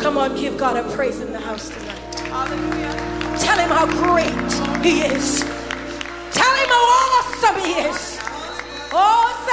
Come on, give God a praise in the house tonight. Hallelujah. Tell him how great he is. Tell him how awesome he is. Oh,